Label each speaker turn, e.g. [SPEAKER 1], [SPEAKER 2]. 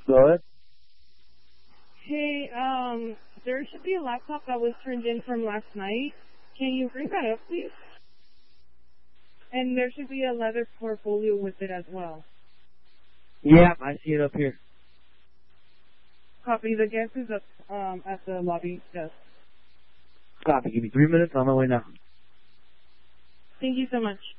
[SPEAKER 1] Go ahead.
[SPEAKER 2] Hey, there should be a laptop that was turned in from last night. Can you bring that up, please? And there should be a leather portfolio with it as well.
[SPEAKER 1] Yeah, I see it up here.
[SPEAKER 2] Copy. The guest is up at the lobby desk.
[SPEAKER 1] Copy. Give me 3 minutes. On my way now.
[SPEAKER 2] Thank you so much.